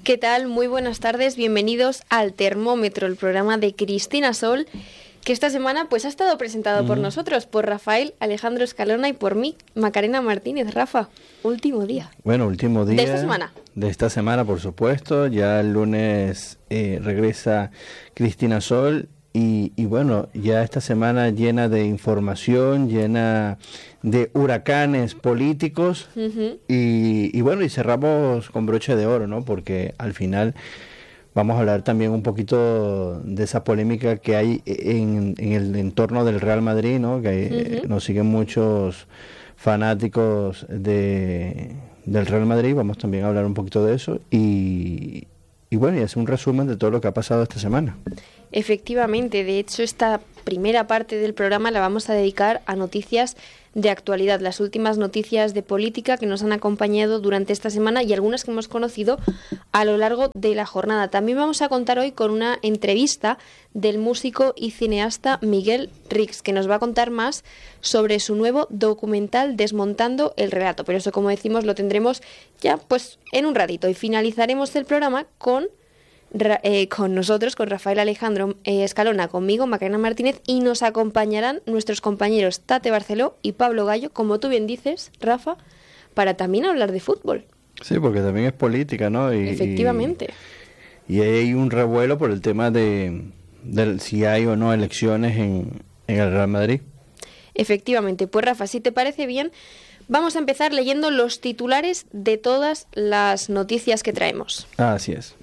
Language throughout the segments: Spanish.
¿Qué tal? Muy buenas tardes, bienvenidos al Termómetro, el programa de Cristina Sol, que esta semana pues ha estado presentado por nosotros, por Rafael Alejandro Escalona y por mí, Macarena Martínez. Rafa, último día. Bueno, último día. ¿De esta semana? De esta semana, por supuesto. Ya el lunes regresa Cristina Sol y bueno, ya esta semana llena de información, llena de huracanes políticos y bueno, y cerramos con broche de oro, ¿no? Porque al final vamos a hablar también un poquito de esa polémica que hay en el entorno del Real Madrid, ¿no? Que nos siguen muchos fanáticos del Real Madrid. Vamos también a hablar un poquito de eso y bueno, y hacer un resumen de todo lo que ha pasado esta semana. Efectivamente, de hecho esta primera parte del programa la vamos a dedicar a noticias de actualidad, las últimas noticias de política que nos han acompañado durante esta semana y algunas que hemos conocido a lo largo de la jornada. También vamos a contar hoy con una entrevista del músico y cineasta Miguel Rix, que nos va a contar más sobre su nuevo documental Desmontando el relato. Pero eso, como decimos, lo tendremos ya pues en un ratito y finalizaremos el programa con nosotros, con Rafael Alejandro Escalona, conmigo, Macarena Martínez, y nos acompañarán nuestros compañeros Tate Barceló y Pablo Gallo, como tú bien dices, Rafa, para también hablar de fútbol. Sí, porque también es política, ¿no? Efectivamente. Y hay un revuelo por el tema de si hay o no elecciones en el Real Madrid. Efectivamente. Pues Rafa, si te parece bien, vamos a empezar leyendo los titulares de todas las noticias que traemos. Así es.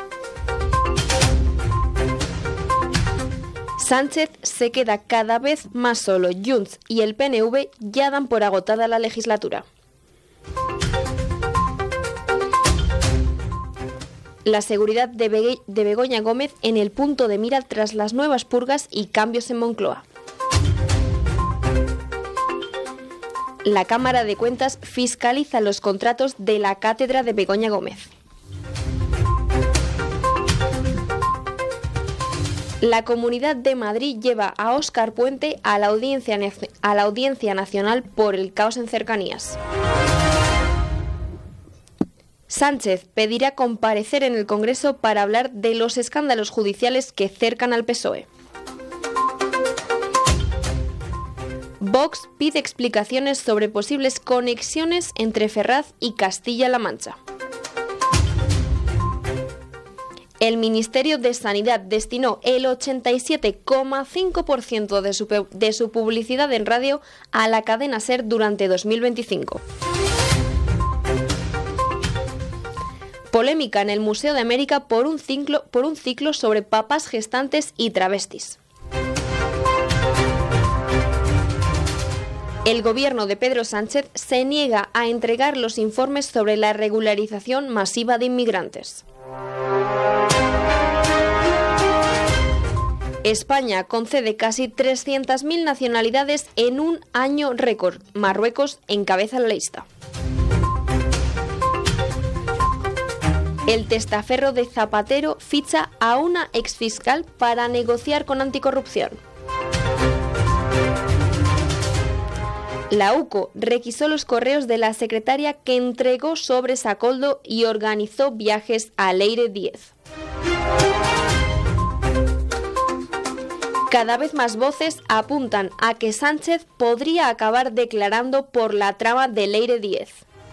Sánchez se queda cada vez más solo. Junts y el PNV ya dan por agotada la legislatura. La seguridad de Begoña Gómez en el punto de mira tras las nuevas purgas y cambios en Moncloa. La Cámara de Cuentas fiscaliza los contratos de la cátedra de Begoña Gómez. La Comunidad de Madrid lleva a Óscar Puente a la Audiencia Nacional por el caos en cercanías. Sánchez pedirá comparecer en el Congreso para hablar de los escándalos judiciales que cercan al PSOE. Vox pide explicaciones sobre posibles conexiones entre Ferraz y Castilla-La Mancha. El Ministerio de Sanidad destinó el 87,5% de su publicidad en radio a la cadena SER durante 2025. Polémica en el Museo de América por un ciclo sobre papas gestantes y travestis. El gobierno de Pedro Sánchez se niega a entregar los informes sobre la regularización masiva de inmigrantes. España concede casi 300.000 nacionalidades en un año récord. Marruecos encabeza la lista. El testaferro de Zapatero ficha a una exfiscal para negociar con anticorrupción. La UCO requisó los correos de la secretaria que entregó sobres a Koldo y organizó viajes a Leire 10. Cada vez más voces apuntan a que Sánchez podría acabar declarando por la trama de Leire 10.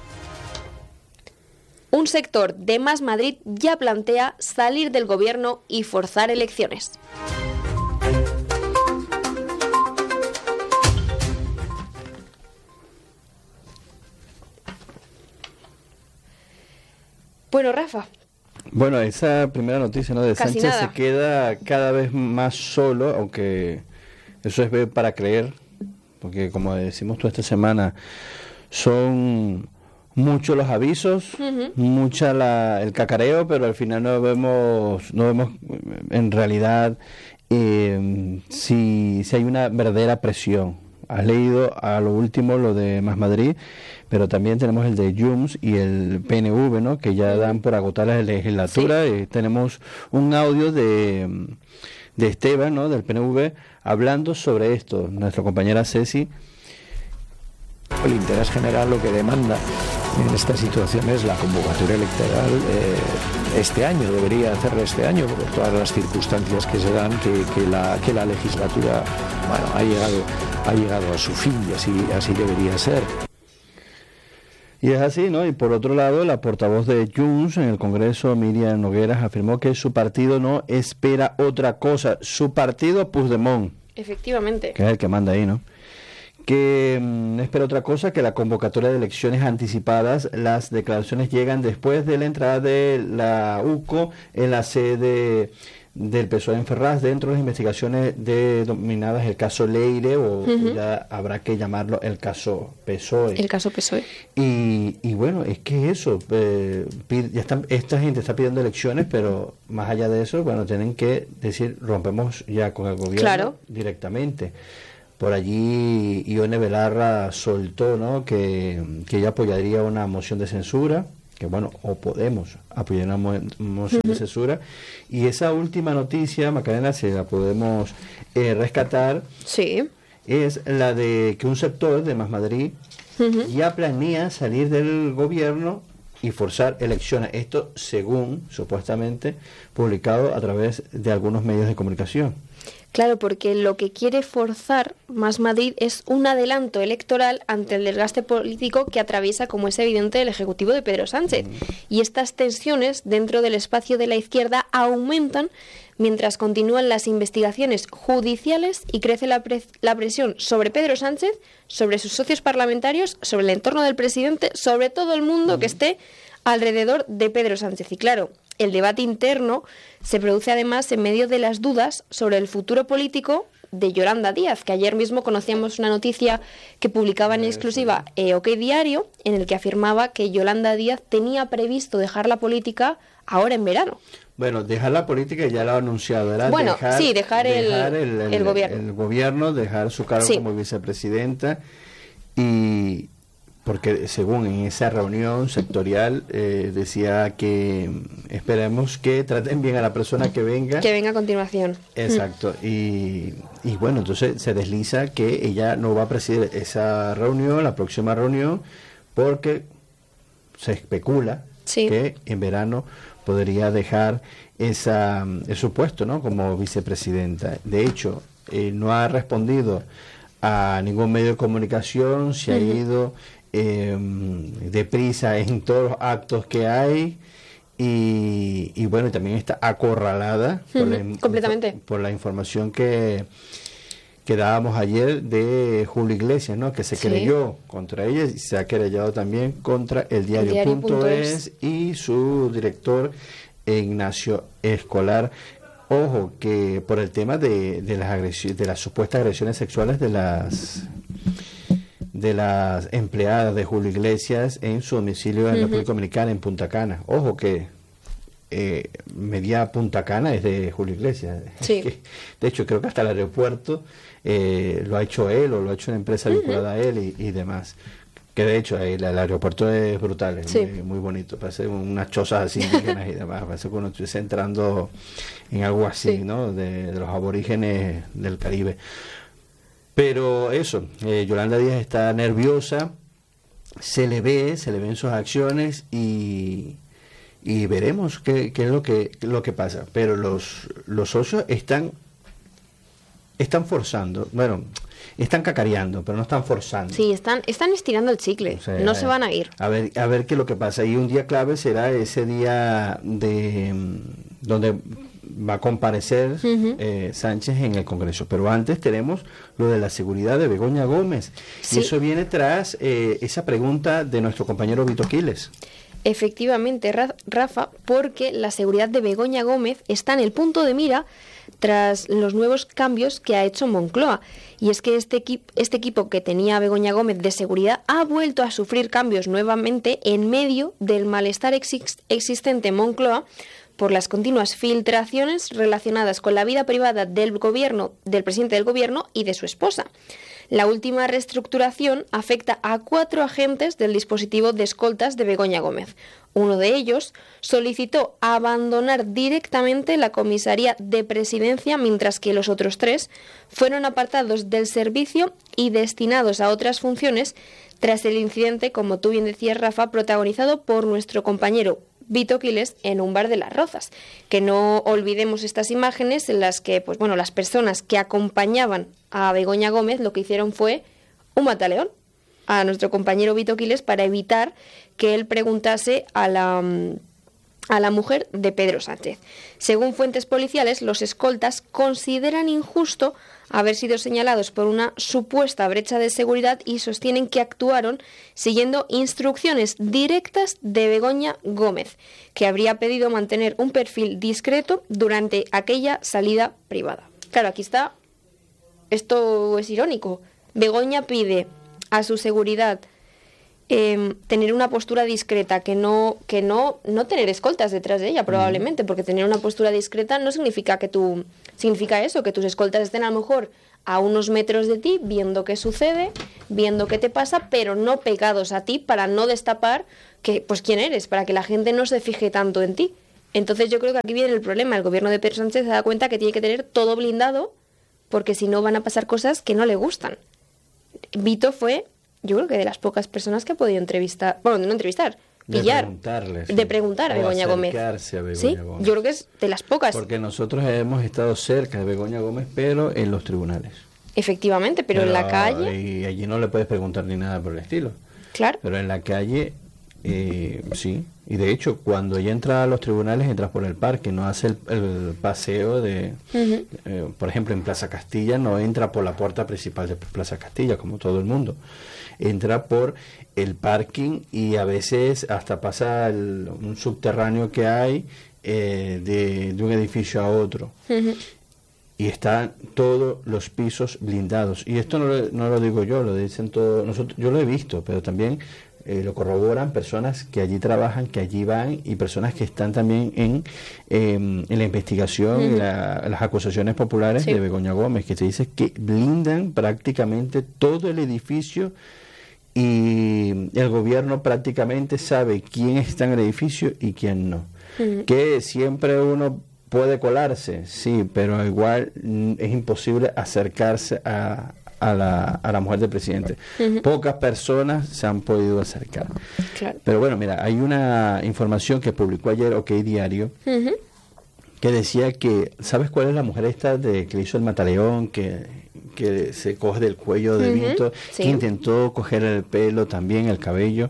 Un sector de Más Madrid ya plantea salir del gobierno y forzar elecciones. Bueno, Rafa. Bueno, esa primera noticia, ¿no? De Casi Sánchez nada. se queda cada vez más solo, aunque eso es ver para creer, porque como decimos toda esta semana, son muchos los avisos, mucha el cacareo, pero al final no vemos en realidad si hay una verdadera presión. Has leído a lo último lo de Más Madrid, pero también tenemos el de Junts y el PNV, ¿no? Que ya dan por agotar la legislatura. Sí. Tenemos un audio de Esteban, ¿no? Del PNV, hablando sobre esto. Nuestra compañera Ceci. El interés general lo que demanda en estas situaciones la convocatoria electoral este año, debería hacerla este año, por todas las circunstancias que se dan, que la legislatura, bueno, ha llegado a su fin, y así debería ser. Y es así, ¿no? Y por otro lado, la portavoz de Junts en el Congreso, Míriam Nogueras, afirmó que su partido no espera otra cosa. Su partido, Puigdemont. Efectivamente. Que es el que manda ahí, ¿no? Que espera otra cosa que la convocatoria de elecciones anticipadas. Las declaraciones llegan después de la entrada de la UCO en la sede del PSOE en Ferraz dentro de las investigaciones denominadas el caso Leire, o ya habrá que llamarlo el caso PSOE. El caso PSOE. Y bueno, es que eso, esta gente está pidiendo elecciones, pero más allá de eso, bueno, tienen que decir, rompemos ya con el gobierno directamente. Por allí Ione Belarra soltó, ¿no?, que ella apoyaría una moción de censura, que bueno, o Podemos apoyar una moción de censura. Y esa última noticia, Macarena, si la podemos rescatar, sí, es la de que un sector de Más Madrid ya planea salir del gobierno y forzar elecciones. Esto según, supuestamente, publicado a través de algunos medios de comunicación. Claro, porque lo que quiere forzar Más Madrid es un adelanto electoral ante el desgaste político que atraviesa, como es evidente, el Ejecutivo de Pedro Sánchez. Y estas tensiones dentro del espacio de la izquierda aumentan mientras continúan las investigaciones judiciales y crece la presión sobre Pedro Sánchez, sobre sus socios parlamentarios, sobre el entorno del presidente, sobre todo el mundo que esté alrededor de Pedro Sánchez. Y claro, el debate interno se produce además en medio de las dudas sobre el futuro político de Yolanda Díaz, que ayer mismo conocíamos una noticia que publicaba en exclusiva OK Diario, en el que afirmaba que Yolanda Díaz tenía previsto dejar la política ahora en verano. Bueno, dejar la política ya lo ha anunciado, ¿verdad? Bueno, dejar el gobierno. El gobierno, dejar su cargo como vicepresidenta, y porque según en esa reunión sectorial decía que esperemos que traten bien a la persona que venga. Que venga a continuación. Exacto. Y bueno, entonces se desliza que ella no va a presidir esa reunión, la próxima reunión, porque se especula que en verano podría dejar ese puesto, ¿no?, como vicepresidenta. De hecho, no ha respondido a ningún medio de comunicación, se ha ido deprisa en todos los actos que hay, y bueno, también está acorralada completamente por la información que dábamos ayer de Julio Iglesias, ¿no?, que se querelló contra ella y se ha querellado también contra el diario.es y su director Ignacio Escolar. Ojo, que por el tema de las supuestas agresiones sexuales de las empleadas de Julio Iglesias en su domicilio en la República Dominicana, en Punta Cana. Ojo que media Punta Cana es de Julio Iglesias. Sí. De hecho, creo que hasta el aeropuerto lo ha hecho él, o lo ha hecho una empresa vinculada a él y demás. Que de hecho el aeropuerto es brutal, es muy bonito, parece unas chozas así indígenas y demás, parece que uno estuviese entrando en algo así, ¿no?, de los aborígenes del Caribe. Pero eso, Yolanda Díaz está nerviosa, se le ve en sus acciones, y veremos qué es lo que pasa. Pero los socios están forzando, bueno, están cacareando, pero no están forzando. Sí, están estirando el chicle, o sea, no se van a ir. A ver qué es lo que pasa. Y un día clave será ese día donde va a comparecer Sánchez en el Congreso. Pero antes tenemos lo de la seguridad de Begoña Gómez. Sí. Y eso viene tras esa pregunta de nuestro compañero Vito Quiles. Efectivamente, Rafa, porque la seguridad de Begoña Gómez está en el punto de mira tras los nuevos cambios que ha hecho Moncloa. Y es que este equipo que tenía Begoña Gómez de seguridad ha vuelto a sufrir cambios nuevamente en medio del malestar existente en Moncloa por las continuas filtraciones relacionadas con la vida privada del gobierno, del presidente del gobierno y de su esposa. La última reestructuración afecta a 4 agentes del dispositivo de escoltas de Begoña Gómez. Uno de ellos solicitó abandonar directamente la comisaría de Presidencia, mientras que los otros 3 fueron apartados del servicio y destinados a otras funciones tras el incidente, como tú bien decías, Rafa, protagonizado por nuestro compañero Vito Quiles en un bar de Las Rozas. Que no olvidemos estas imágenes en las que, pues bueno, las personas que acompañaban a Begoña Gómez lo que hicieron fue un mataleón a nuestro compañero Vito Quiles para evitar que él preguntase a la mujer de Pedro Sánchez. Según fuentes policiales, los escoltas consideran injusto haber sido señalados por una supuesta brecha de seguridad y sostienen que actuaron siguiendo instrucciones directas de Begoña Gómez, que habría pedido mantener un perfil discreto durante aquella salida privada. Claro, aquí está, esto es irónico. Begoña pide a su seguridad tener una postura discreta, que no tener escoltas detrás de ella, probablemente, porque tener una postura discreta no significa significa eso, que tus escoltas estén a lo mejor a unos metros de ti, viendo qué sucede, viendo qué te pasa, pero no pegados a ti para no destapar quién eres, para que la gente no se fije tanto en ti. Entonces yo creo que aquí viene el problema. El gobierno de Pedro Sánchez se da cuenta que tiene que tener todo blindado, porque si no van a pasar cosas que no le gustan. Vito fue, yo creo que de las pocas personas que ha podido entrevistar, pillar, de preguntar a Begoña Gómez. Sí, Gómez. Yo creo que es de las pocas. Porque nosotros hemos estado cerca de Begoña Gómez, pero en los tribunales. Efectivamente, pero en la calle. Y allí no le puedes preguntar ni nada por el estilo. Claro. Pero en la calle, sí. Y de hecho, cuando ella entra a los tribunales, entras por el parque, no hace el paseo de... por ejemplo, en Plaza Castilla no entra por la puerta principal de Plaza Castilla, como todo el mundo. Entra por el parking y a veces hasta pasa un subterráneo que hay de un edificio a otro. Y están todos los pisos blindados. Y esto no lo digo yo, lo dicen todos. Yo lo he visto, pero también lo corroboran personas que allí trabajan, que allí van, y personas que están también en la investigación, las acusaciones populares de Begoña Gómez, que se dice que blindan prácticamente todo el edificio, y el gobierno prácticamente sabe quién está en el edificio y quién no. Que siempre uno puede colarse, sí, pero igual es imposible acercarse a la mujer del presidente. Pocas personas se han podido acercar. Claro. Pero bueno, mira, hay una información que publicó ayer OK Diario, que decía que, ¿sabes cuál es la mujer esta que le hizo el mataleón, que se coge del cuello de Vito, que intentó coger el pelo, también el cabello?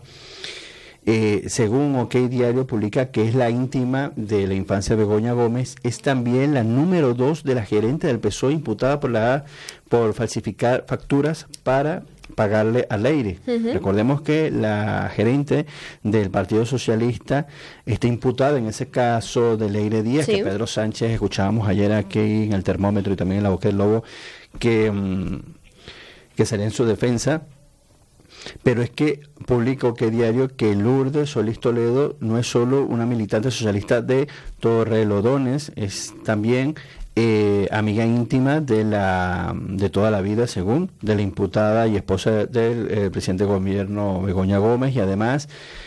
Según OK Diario publica que es la íntima de la infancia de Begoña Gómez, es también la número 2 de la gerente del PSOE imputada por falsificar facturas para pagarle a Leire. Recordemos que la gerente del Partido Socialista está imputada en ese caso de Leire Díaz, que Pedro Sánchez, escuchábamos ayer aquí en el Termómetro y también en La Boca del Lobo, que salía en su defensa. Pero es que publica OK Diario que Lourdes Solís Toledo no es solo una militante socialista de Torrelodones, es también amiga íntima de toda la vida, según, de la imputada y esposa del presidente de gobierno Begoña Gómez, y además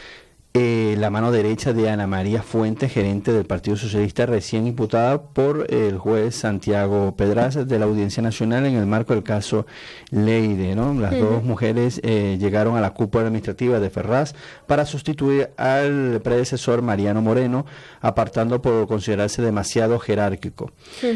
la mano derecha de Ana María Fuentes, gerente del Partido Socialista, recién imputada por el juez Santiago Pedraza de la Audiencia Nacional en el marco del caso Leire, ¿no? Las dos mujeres llegaron a la cúpula administrativa de Ferraz para sustituir al predecesor Mariano Moreno, apartando por considerarse demasiado jerárquico.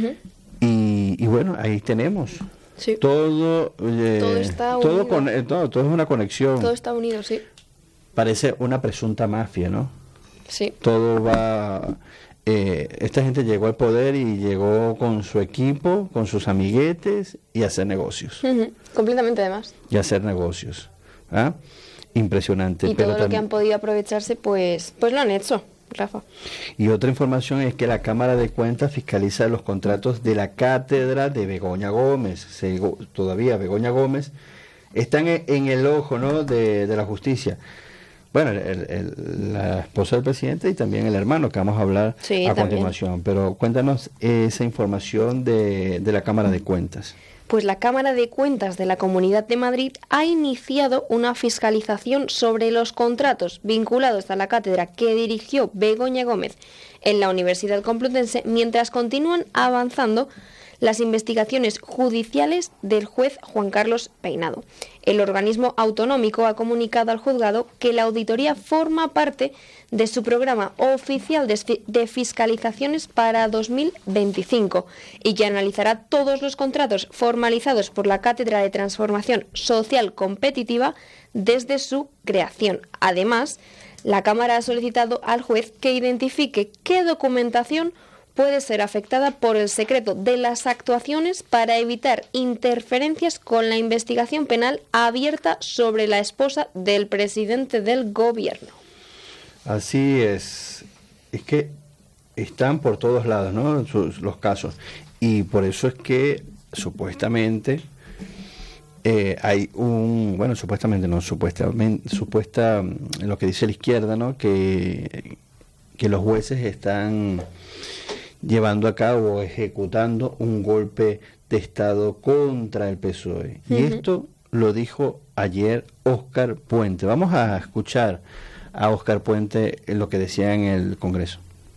Y bueno, ahí tenemos. Sí. Todo está unido. Todo es una conexión. Todo está unido, sí. Parece una presunta mafia, ¿no? Sí. Todo va... esta gente llegó al poder y llegó con su equipo, con sus amiguetes, y a hacer negocios. Completamente, además. Y a hacer negocios. ¿Ah? Impresionante. Y todo lo que han podido aprovecharse, pues lo han hecho, Rafa. Y otra información es que la Cámara de Cuentas fiscaliza los contratos de la cátedra de Begoña Gómez. Todavía Begoña Gómez está en el ojo, ¿no?, de la justicia. Bueno, la esposa del presidente y también el hermano, que vamos a hablar a continuación. Pero cuéntanos esa información de la Cámara de Cuentas. Pues la Cámara de Cuentas de la Comunidad de Madrid ha iniciado una fiscalización sobre los contratos vinculados a la cátedra que dirigió Begoña Gómez en la Universidad Complutense, mientras continúan avanzando las investigaciones judiciales del juez Juan Carlos Peinado. El organismo autonómico ha comunicado al juzgado que la auditoría forma parte de su programa oficial de fiscalizaciones para 2025 y que analizará todos los contratos formalizados por la Cátedra de Transformación Social Competitiva desde su creación. Además, la Cámara ha solicitado al juez que identifique qué documentación puede ser afectada por el secreto de las actuaciones para evitar interferencias con la investigación penal abierta sobre la esposa del presidente del gobierno. Así es que están por todos lados, ¿no? Los casos, y por eso es que supuestamente hay lo que dice la izquierda, ¿no? Que los jueces están llevando a cabo o ejecutando un golpe de Estado contra el PSOE. Y esto lo dijo ayer Óscar Puente. Vamos a escuchar a Óscar Puente lo que decía en el Congreso.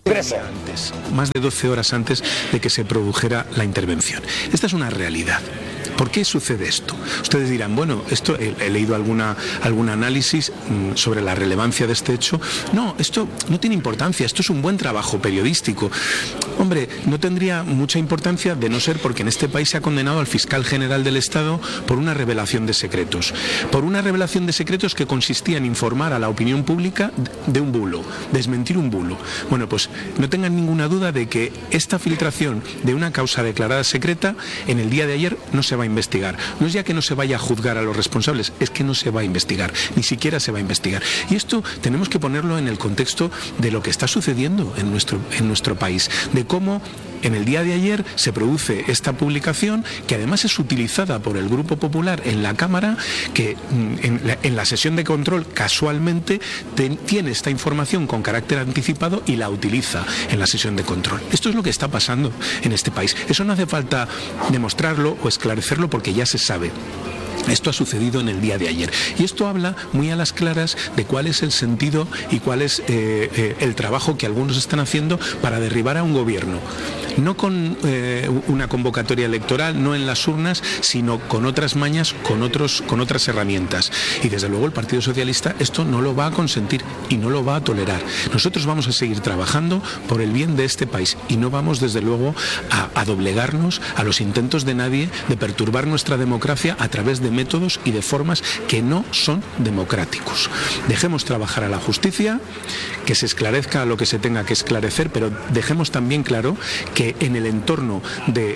Más de 12 horas antes de que se produjera la intervención. Esta es una realidad. ¿Por qué sucede esto? Ustedes dirán, bueno, esto he leído algún análisis sobre la relevancia de este hecho. No, esto no tiene importancia, esto es un buen trabajo periodístico. Hombre, no tendría mucha importancia de no ser porque en este país se ha condenado al fiscal general del Estado por una revelación de secretos. Por una revelación de secretos que consistía en informar a la opinión pública de un bulo, desmentir un bulo. Bueno, pues no tengan ninguna duda de que esta filtración de una causa declarada secreta en el día de ayer no se va a investigar. No es ya que no se vaya a juzgar a los responsables, es que no se va a investigar, ni siquiera se va a investigar. Y esto tenemos que ponerlo en el contexto de lo que está sucediendo en nuestro país, de cómo en el día de ayer se produce esta publicación que además es utilizada por el Grupo Popular en la Cámara, que en la sesión de control casualmente tiene esta información con carácter anticipado y la utiliza en la sesión de control. Esto es lo que está pasando en este país. Eso no hace falta demostrarlo o esclarecerlo porque ya se sabe. Esto ha sucedido en el día de ayer y esto habla muy a las claras de cuál es el sentido y cuál es el trabajo que algunos están haciendo para derribar a un gobierno. No con una convocatoria electoral, no en las urnas, sino con otras mañas, con otras herramientas. Y desde luego el Partido Socialista esto no lo va a consentir y no lo va a tolerar. Nosotros vamos a seguir trabajando por el bien de este país y no vamos desde luego a doblegarnos a los intentos de nadie de perturbar nuestra democracia a través de métodos y de formas que no son democráticos. Dejemos trabajar a la justicia, que se esclarezca lo que se tenga que esclarecer, pero dejemos también claro que en el entorno de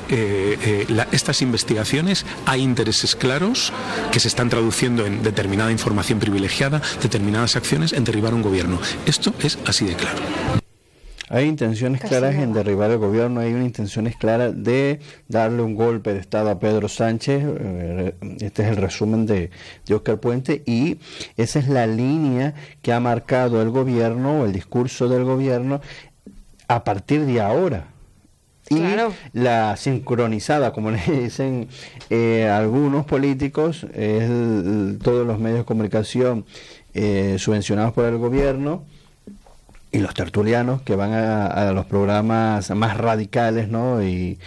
estas investigaciones hay intereses claros que se están traduciendo en determinada información privilegiada, determinadas acciones en derribar un gobierno. Esto es así de claro. Hay intenciones claras en derribar el gobierno, hay una intenciones claras de darle un golpe de Estado a Pedro Sánchez. Este es el resumen de Óscar Puente y esa es la línea que ha marcado el gobierno o el discurso del gobierno a partir de ahora. Y claro, la sincronizada, como le dicen algunos políticos, es todos los medios de comunicación subvencionados por el gobierno y los tertulianos que van a los programas más radicales, ¿no? Y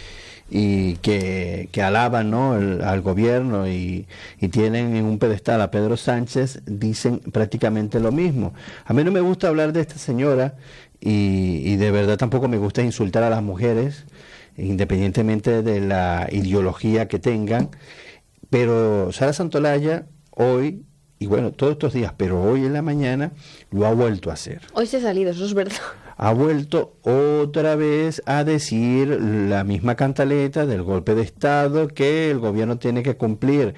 que alaban, ¿no? al gobierno y tienen en un pedestal a Pedro Sánchez, dicen prácticamente lo mismo. A mí no me gusta hablar de esta señora y de verdad tampoco me gusta insultar a las mujeres, independientemente de la ideología que tengan, pero Sara Santolaya hoy, y bueno, todos estos días, pero hoy en la mañana lo ha vuelto a hacer. Hoy se ha salido, eso es verdad. Ha vuelto otra vez a decir la misma cantaleta del golpe de Estado, que el gobierno tiene que cumplir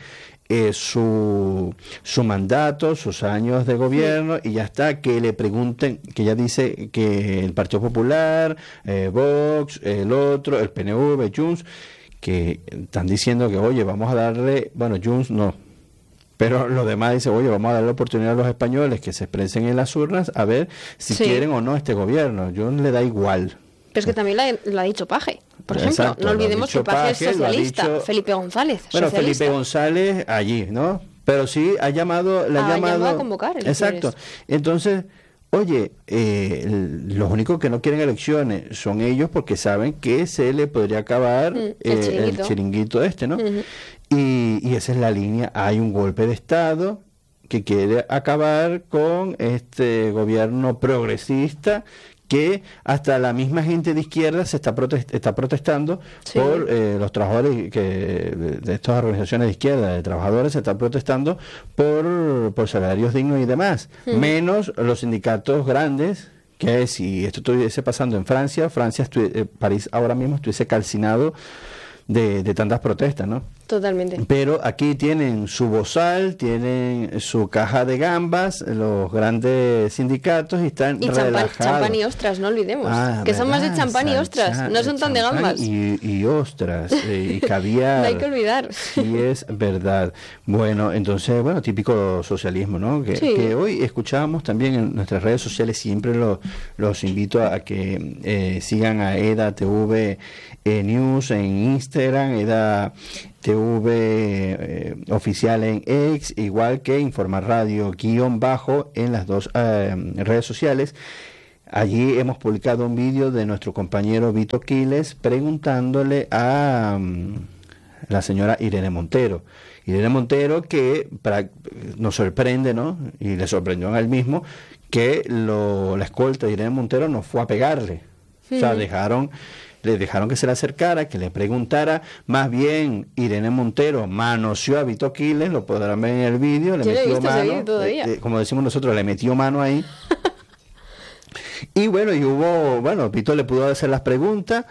su mandato, sus años de gobierno, y ya está, que le pregunten, que ya dice que el Partido Popular, Vox, el otro, el PNV, Junts, que están diciendo que, oye, vamos a darle, bueno, Junts no, pero los demás dicen, oye, vamos a darle la oportunidad a los españoles que se expresen en las urnas a ver si quieren o no este gobierno. Junts le da igual. Pero es que también lo ha dicho Paje. por ejemplo. Exacto, No olvidemos que Paje es socialista, dicho, Felipe González, bueno, socialista. Felipe González allí, ¿no? Pero sí ha llamado a convocar elecciones. Exacto. Entonces, oye, los únicos que no quieren elecciones son ellos, porque saben que se le podría acabar el chiringuito ¿no? Uh-huh. Y esa es la línea. Hay un golpe de Estado que quiere acabar con este gobierno progresista, que hasta la misma gente de izquierda se está protestando por los trabajadores de estas organizaciones de izquierda, de trabajadores, se están protestando por salarios dignos y demás, menos los sindicatos grandes, que si esto estuviese pasando en Francia, París ahora mismo estuviese calcinado de tantas protestas, ¿no? Totalmente. Pero aquí tienen su bozal, tienen su caja de gambas, los grandes sindicatos, y están relajados. Champán y ostras, no olvidemos. Que son más de champán y ostras, no son tan de gambas. Y ostras, y caviar. No hay que olvidar. Sí, es verdad. Bueno, entonces, típico socialismo, ¿no? Que hoy escuchábamos también en nuestras redes sociales, siempre los invito a que sigan a EDA TV News en Instagram, EDA TV oficial en X, igual que Informar Radio _, en las dos redes sociales. Allí hemos publicado un vídeo de nuestro compañero Vito Quiles preguntándole a la señora Irene Montero. Irene Montero, que nos sorprende, ¿no? Y le sorprendió a él mismo, que la escolta de Irene Montero no fue a pegarle. O sea, le dejaron que se le acercara, que le preguntara. Más bien, Irene Montero manoseó a Vito Quiles, lo podrán ver en el vídeo, le metió mano, como decimos nosotros, le metió mano ahí. Y Vito le pudo hacer las preguntas,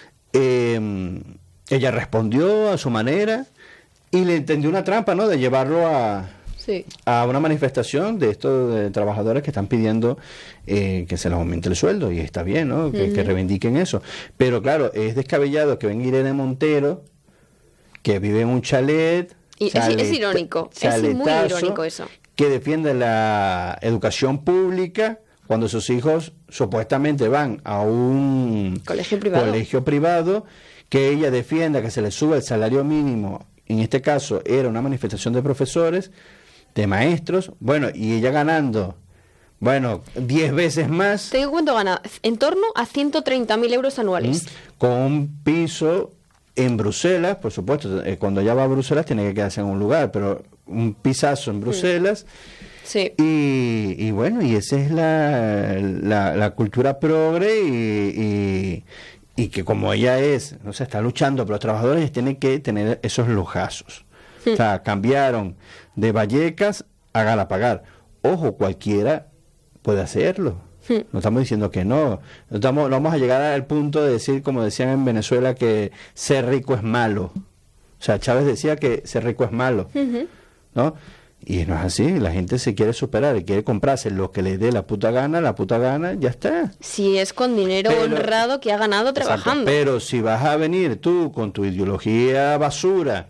ella respondió a su manera y le tendió una trampa, ¿no?, de llevarlo a una manifestación de estos de trabajadores que están pidiendo que se les aumente el sueldo, y está bien, ¿no?, que reivindiquen eso. Pero claro, es descabellado que venga Irene Montero, que vive en un chalet, es irónico, es muy irónico eso, que defiende la educación pública, cuando sus hijos supuestamente van a un colegio privado, que ella defienda que se les suba el salario mínimo. En este caso era una manifestación de profesores, de maestros, y ella ganando 10 veces más. ¿Te digo cuánto gana? En torno a 130.000 euros anuales. Con un piso en Bruselas, por supuesto, cuando ella va a Bruselas tiene que quedarse en un lugar, pero un pisazo en Bruselas. Sí. Y esa es la cultura progre, y que como ella está luchando por los trabajadores, tiene que tener esos lujazos. O sea, cambiaron de Vallecas a Galapagar. Ojo, cualquiera puede hacerlo. No estamos diciendo que no. No vamos a llegar al punto de decir, como decían en Venezuela, que ser rico es malo. O sea, Chávez decía que ser rico es malo, ¿no? Y no es así. La gente se quiere superar y quiere comprarse lo que le dé la puta gana, ya está. Si es con dinero honrado que ha ganado trabajando. Exacto, pero si vas a venir tú con tu ideología basura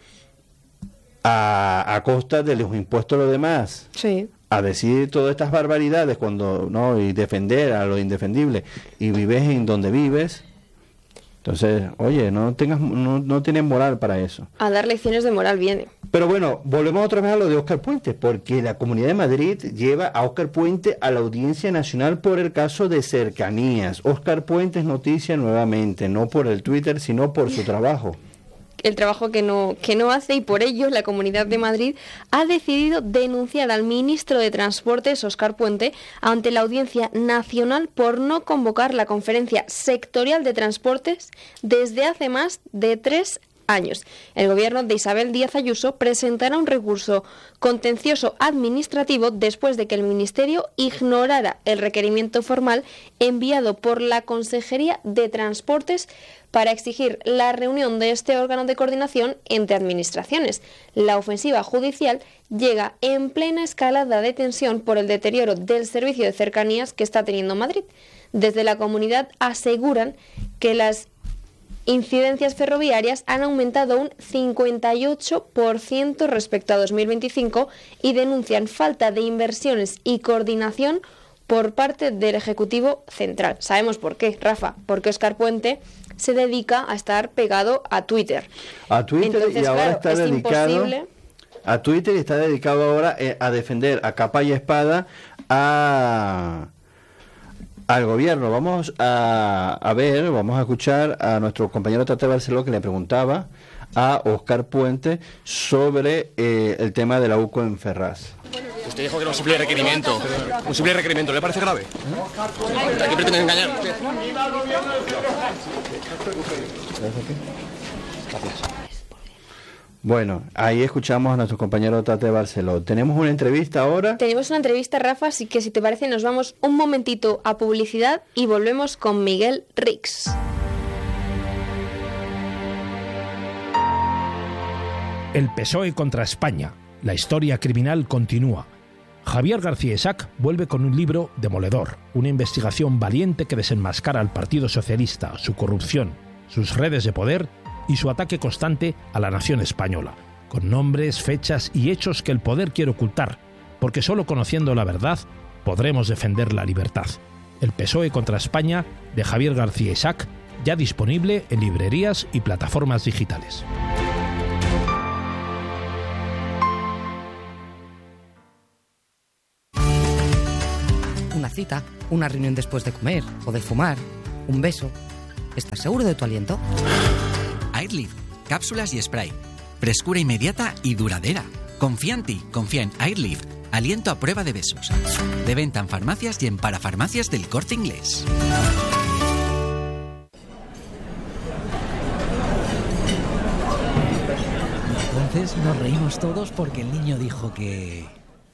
a costa de los impuestos a los demás, a decir todas estas barbaridades y defender a lo indefendible, y vives en donde vives, entonces, oye, no tienes moral para eso. A dar lecciones de moral viene. Pero volvemos otra vez a lo de Óscar Puente, porque la Comunidad de Madrid lleva a Óscar Puente a la Audiencia Nacional por el caso de Cercanías. Óscar Puente es noticia nuevamente, no por el Twitter, sino por su trabajo. El trabajo que no hace, y por ello la Comunidad de Madrid ha decidido denunciar al ministro de Transportes, Óscar Puente, ante la Audiencia Nacional por no convocar la Conferencia Sectorial de Transportes desde hace más de 3 años. El gobierno de Isabel Díaz Ayuso presentará un recurso contencioso administrativo después de que el Ministerio ignorara el requerimiento formal enviado por la Consejería de Transportes para exigir la reunión de este órgano de coordinación entre administraciones. La ofensiva judicial llega en plena escalada de tensión por el deterioro del servicio de cercanías que está teniendo Madrid. Desde la comunidad aseguran que las incidencias ferroviarias han aumentado un 58% respecto a 2025 y denuncian falta de inversiones y coordinación por parte del Ejecutivo Central. Sabemos por qué, Rafa, porque Óscar Puente se dedica a estar pegado a Twitter. A Twitter. Entonces, y ahora claro, está es dedicado imposible. a Twitter y está dedicado ahora a defender a capa y espada al gobierno. Vamos a ver, vamos a escuchar a nuestro compañero Tate Barceló, que le preguntaba a Óscar Puente sobre el tema de la UCO en Ferraz. Usted dijo que era un simple requerimiento. Un simple requerimiento. ¿Le parece grave? ¿A qué pretenden engañar? Bueno, ahí escuchamos a nuestro compañero Tate Barceló. Tenemos una entrevista ahora. Tenemos una entrevista, Rafa, así que si te parece nos vamos un momentito a publicidad y volvemos con Miguel Rix. El PSOE contra España. La historia criminal continúa. Javier García Isaac vuelve con un libro demoledor, una investigación valiente que desenmascara al Partido Socialista, su corrupción, sus redes de poder y su ataque constante a la nación española, con nombres, fechas y hechos que el poder quiere ocultar, porque solo conociendo la verdad podremos defender la libertad. El PSOE contra España, de Javier García Isaac, ya disponible en librerías y plataformas digitales. Una cita, una reunión después de comer o de fumar, un beso. ¿Estás seguro de tu aliento? Airlift, cápsulas y spray. Frescura inmediata y duradera. Confía en ti, confía en Airlift. Aliento a prueba de besos. De venta en farmacias y en parafarmacias del Corte Inglés. Entonces nos reímos todos porque el niño dijo que...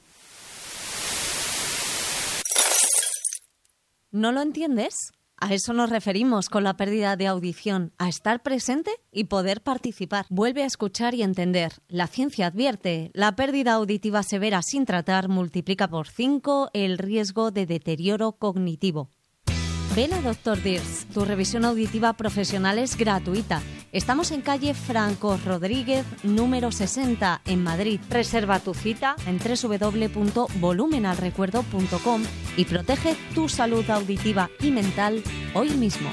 ¿No lo entiendes? A eso nos referimos con la pérdida de audición, a estar presente y poder participar. Vuelve a escuchar y entender. La ciencia advierte, la pérdida auditiva severa sin tratar multiplica por 5 el riesgo de deterioro cognitivo. Ven a Dr. Dirs, tu revisión auditiva profesional es gratuita. Estamos en calle Franco Rodríguez, número 60, en Madrid. Reserva tu cita en www.volumenalrecuerdo.com y protege tu salud auditiva y mental hoy mismo.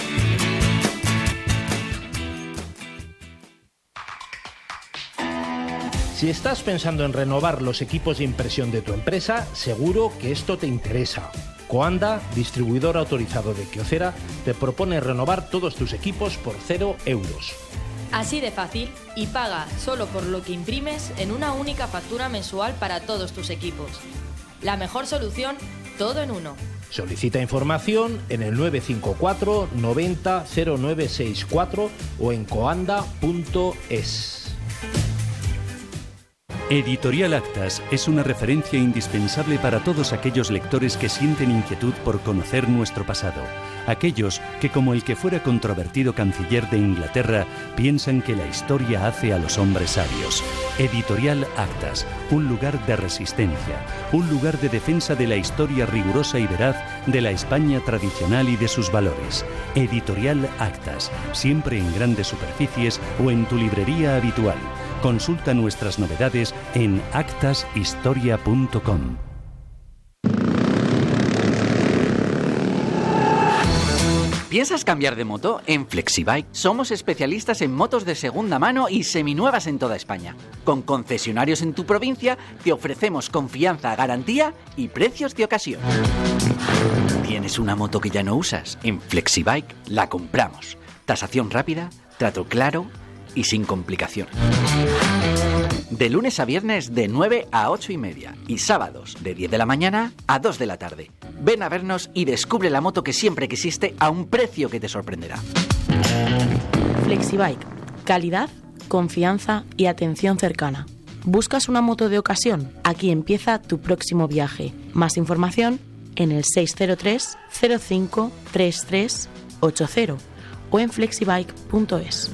Si estás pensando en renovar los equipos de impresión de tu empresa, seguro que esto te interesa. Coanda, distribuidor autorizado de Kyocera, te propone renovar todos tus equipos por 0 euros. Así de fácil, y paga solo por lo que imprimes en una única factura mensual para todos tus equipos. La mejor solución, todo en uno. Solicita información en el 954 90 0964 o en coanda.es. Editorial Actas es una referencia indispensable para todos aquellos lectores que sienten inquietud por conocer nuestro pasado. Aquellos que, como el que fuera controvertido canciller de Inglaterra, piensan que la historia hace a los hombres sabios. Editorial Actas, un lugar de resistencia, un lugar de defensa de la historia rigurosa y veraz de la España tradicional y de sus valores. Editorial Actas, siempre en grandes superficies o en tu librería habitual. Consulta nuestras novedades en actashistoria.com. ¿Piensas cambiar de moto? En Flexibike somos especialistas en motos de segunda mano y seminuevas en toda España. Con concesionarios en tu provincia te ofrecemos confianza, garantía y precios de ocasión. ¿Tienes una moto que ya no usas? En Flexibike la compramos. Tasación rápida, trato claro y sin complicaciones. De lunes a viernes de 9 a 8 y media y sábados de 10 de la mañana a 2 de la tarde. Ven a vernos y descubre la moto que siempre quisiste a un precio que te sorprenderá. Flexibike. Calidad, confianza y atención cercana. ¿Buscas una moto de ocasión? Aquí empieza tu próximo viaje. Más información en el 603 05 33 80 o en flexibike.es.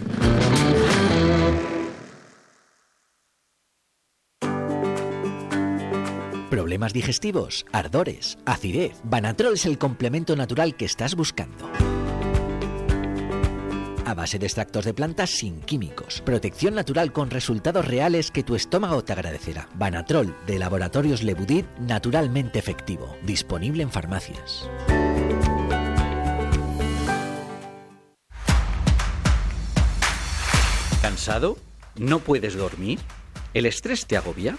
¿Problemas digestivos? ¿Ardores? ¿Acidez? Banatrol es el complemento natural que estás buscando. A base de extractos de plantas sin químicos. Protección natural con resultados reales que tu estómago te agradecerá. Banatrol de Laboratorios Le Boudid, naturalmente efectivo. Disponible en farmacias. ¿Cansado? ¿No puedes dormir? ¿El estrés te agobia?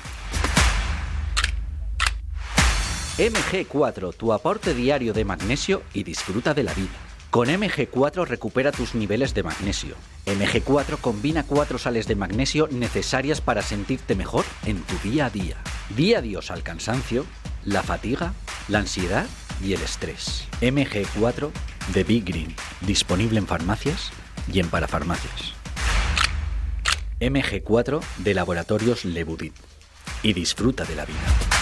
MG4, tu aporte diario de magnesio y disfruta de la vida. Con MG4 recupera tus niveles de magnesio. MG4 combina 4 sales de magnesio necesarias para sentirte mejor en tu día a día. Di adiós al cansancio, la fatiga, la ansiedad y el estrés. MG4 de Big Green, disponible en farmacias y en parafarmacias. MG4 de Laboratorios Lebudit. Y disfruta de la vida.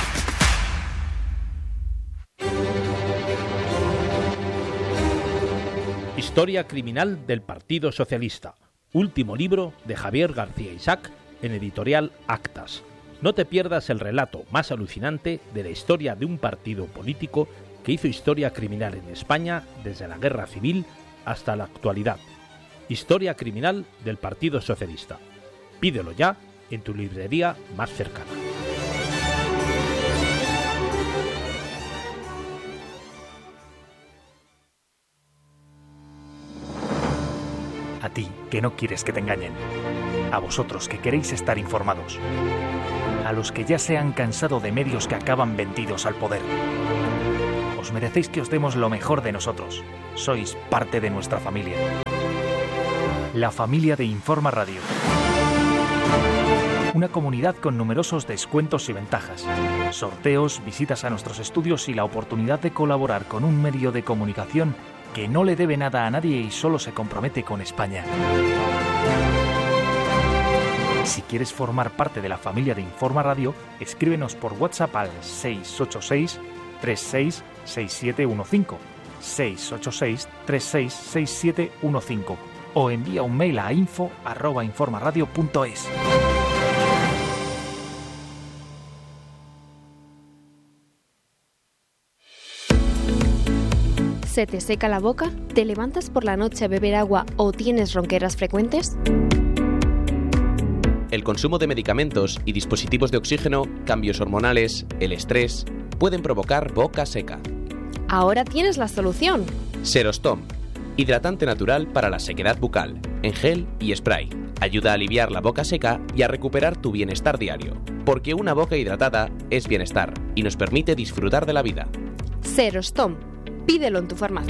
Historia criminal del Partido Socialista. Último libro de Javier García Isaac en editorial Actas. No te pierdas el relato más alucinante de la historia de un partido político que hizo historia criminal en España desde la Guerra Civil hasta la actualidad. Historia criminal del Partido Socialista. Pídelo ya en tu librería más cercana. A ti, que no quieres que te engañen. A vosotros, que queréis estar informados. A los que ya se han cansado de medios que acaban vendidos al poder. Os merecéis que os demos lo mejor de nosotros. Sois parte de nuestra familia. La familia de Informa Radio. Una comunidad con numerosos descuentos y ventajas. Sorteos, visitas a nuestros estudios y la oportunidad de colaborar con un medio de comunicación que no le debe nada a nadie y solo se compromete con España. Si quieres formar parte de la familia de Informa Radio, escríbenos por WhatsApp al 686-366715, 686-366715 o envía un mail a info@informaradio.es. ¿Se te seca la boca? ¿Te levantas por la noche a beber agua o tienes ronqueras frecuentes? El consumo de medicamentos y dispositivos de oxígeno, cambios hormonales, el estrés, pueden provocar boca seca. Ahora tienes la solución. Serostom, hidratante natural para la sequedad bucal, en gel y spray. Ayuda a aliviar la boca seca y a recuperar tu bienestar diario. Porque una boca hidratada es bienestar y nos permite disfrutar de la vida. Serostom. Pídelo en tu farmacia.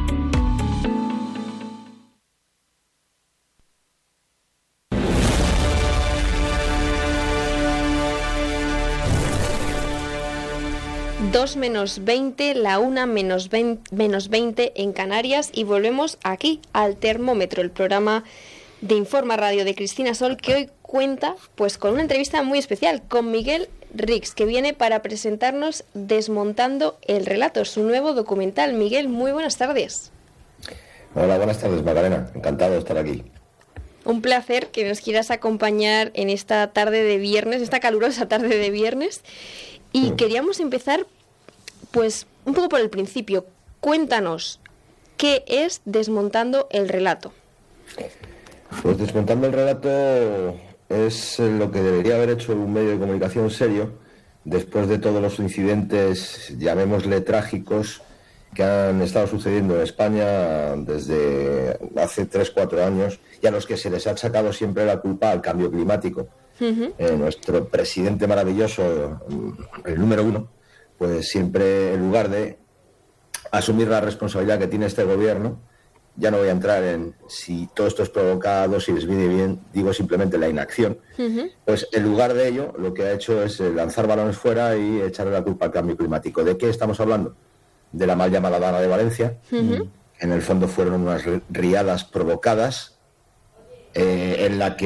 (2:20), la 1:20 en Canarias, y volvemos aquí al termómetro, el programa de Informa Radio de Cristina Sol, que hoy cuenta pues con una entrevista muy especial con Miguel Rix, que viene para presentarnos Desmontando el relato, su nuevo documental. Miguel, muy buenas tardes. Hola, buenas tardes, Magdalena. Encantado de estar aquí. Un placer que nos quieras acompañar en esta tarde de viernes, esta calurosa tarde de viernes. Y queríamos empezar, pues, un poco por el principio. Cuéntanos, ¿qué es Desmontando el relato? Pues Desmontando el relato es lo que debería haber hecho un medio de comunicación serio después de todos los incidentes, llamémosle trágicos, que han estado sucediendo en España desde hace 3-4 años y a los que se les ha achacado siempre la culpa al cambio climático. Nuestro presidente maravilloso, el número 1, pues siempre, en lugar de asumir la responsabilidad que tiene este gobierno, ya no voy a entrar en si todo esto es provocado, si les viene bien, digo simplemente la inacción. Pues en lugar de ello, lo que ha hecho es lanzar balones fuera y echarle la culpa al cambio climático. ¿De qué estamos hablando? De la mal llamada Dana de Valencia. En el fondo fueron unas riadas provocadas en las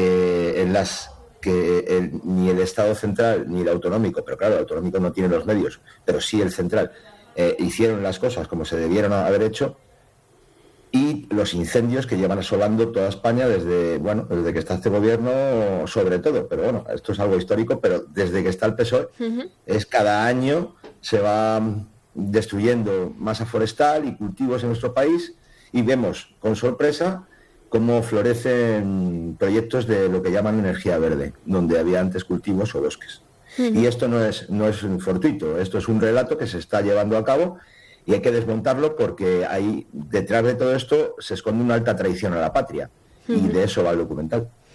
que ni el Estado central ni el autonómico, pero claro, el autonómico no tiene los medios, pero sí el central, hicieron las cosas como se debieron haber hecho. Y los incendios que llevan asolando toda España desde que está este gobierno, sobre todo, pero bueno, esto es algo histórico, pero desde que está el PSOE, es cada año se va destruyendo masa forestal y cultivos en nuestro país, y vemos con sorpresa cómo florecen proyectos de lo que llaman energía verde, donde había antes cultivos o bosques. Y esto no es un fortuito, esto es un relato que se está llevando a cabo. Y hay que desmontarlo porque ahí, detrás de todo esto, se esconde una alta traición a la patria. Y de eso va el documental.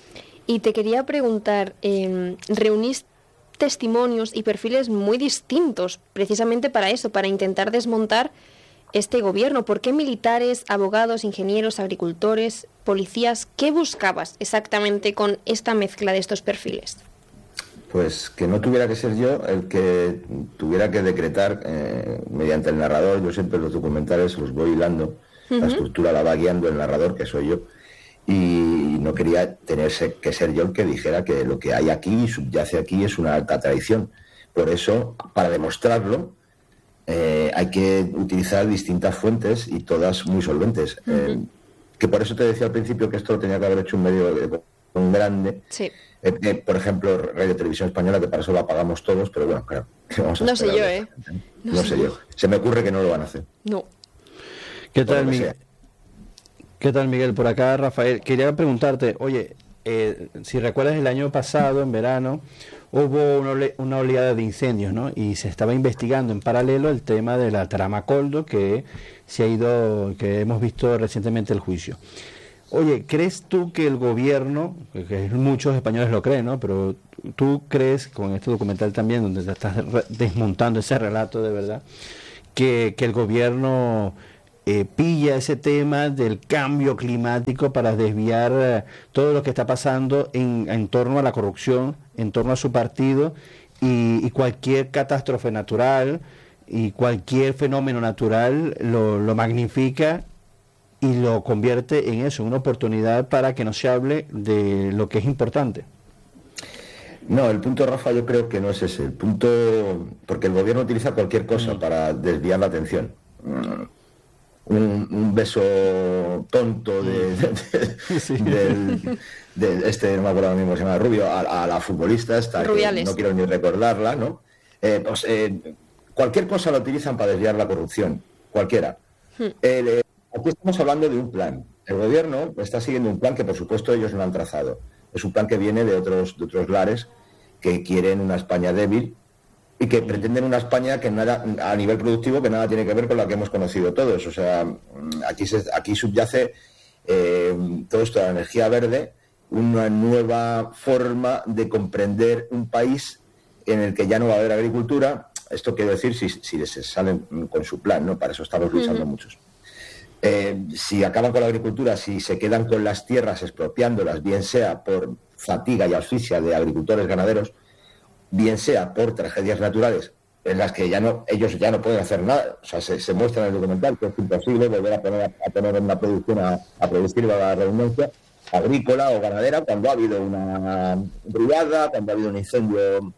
Y te quería preguntar, reunís testimonios y perfiles muy distintos, precisamente para eso, para intentar desmontar este gobierno. ¿Por qué militares, abogados, ingenieros, agricultores, policías? ¿Qué buscabas exactamente con esta mezcla de estos perfiles? Pues que no tuviera que ser yo el que tuviera que decretar mediante el narrador. Yo siempre los documentales los voy hilando, la estructura la va guiando el narrador, que soy yo, y no quería tener que ser yo el que dijera que lo que hay aquí y subyace aquí es una alta traición. Por eso, para demostrarlo, hay que utilizar distintas fuentes y todas muy solventes. Que por eso te decía al principio que esto lo tenía que haber hecho un medio grande. Sí. Por ejemplo, Radio Televisión Española, que para eso la pagamos todos, pero bueno, claro. Vamos a no sé yo, No sé yo. Se me ocurre que no lo van a hacer. No. ¿Qué tal, Miguel? ¿Qué tal, Miguel? Por acá, Rafael. Quería preguntarte, oye, si recuerdas el año pasado, en verano, hubo una oleada de incendios, ¿no? Y se estaba investigando en paralelo el tema de la trama Coldo, que que hemos visto recientemente el juicio. Oye, ¿crees tú que el gobierno, que muchos españoles lo creen, ¿no? Pero tú crees, con este documental también, donde te estás desmontando ese relato de verdad, que el gobierno pilla ese tema del cambio climático para desviar todo lo que está pasando en torno a la corrupción, en torno a su partido y cualquier catástrofe natural y cualquier fenómeno natural lo magnifica y lo convierte en eso, una oportunidad para que no se hable de lo que es importante? No, el punto, Rafa, yo creo que no es ese. El punto, porque el gobierno utiliza cualquier cosa para desviar la atención. Un beso tonto de este, no me acuerdo ahora mismo, se llama Rubio, a la futbolista esta, que no quiero ni recordarla, ¿no? Cualquier cosa la utilizan para desviar la corrupción, cualquiera. Aquí estamos hablando de un plan. El gobierno está siguiendo un plan que, por supuesto, ellos no han trazado. Es un plan que viene de otros lares que quieren una España débil y que pretenden una España que nada, a nivel productivo, que nada tiene que ver con la que hemos conocido todos. O sea, aquí subyace todo esto de la energía verde, una nueva forma de comprender un país en el que ya no va a haber agricultura. Esto quiero decir si se salen con su plan, ¿no? Para eso estamos luchando muchos. Si acaban con la agricultura, si se quedan con las tierras expropiándolas, bien sea por fatiga y asfixia de agricultores ganaderos, bien sea por tragedias naturales en las que ellos ya no pueden hacer nada. O sea, se muestra en el documental que es imposible volver a poner una producción a producir la redundancia agrícola o ganadera cuando ha habido una brigada, cuando ha habido un incendio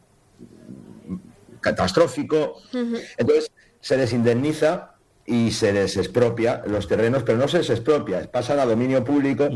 catastrófico. Entonces se les indemniza y se les expropia los terrenos, pero no se les expropia, pasan a dominio público,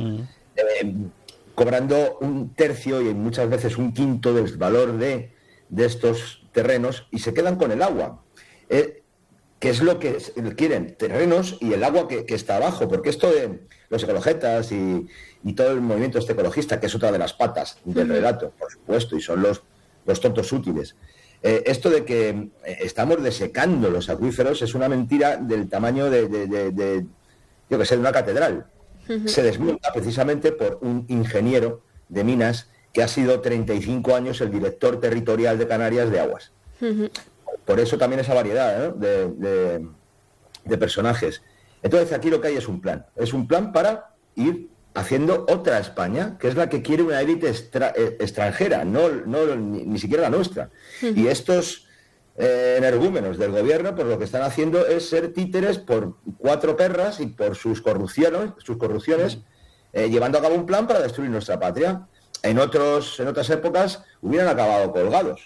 cobrando un tercio y muchas veces un quinto del valor de estos terrenos, y se quedan con el agua, que es lo que quieren, terrenos y el agua que está abajo, porque esto de los ecologetas y todo el movimiento este ecologista, que es otra de las patas del relato, por supuesto, y son los tontos útiles. Esto de que estamos desecando los acuíferos es una mentira del tamaño de yo que sé, de una catedral. Se desmonta precisamente por un ingeniero de minas que ha sido 35 años el director territorial de Canarias de Aguas. Por eso también esa variedad, ¿no? de personajes. Entonces aquí lo que hay es un plan para ir haciendo otra España, que es la que quiere una élite extranjera, ni siquiera la nuestra. Y estos energúmenos del gobierno, pues lo que están haciendo es ser títeres por cuatro perras y por sus corrupciones, llevando a cabo un plan para destruir nuestra patria. En otras épocas hubieran acabado colgados.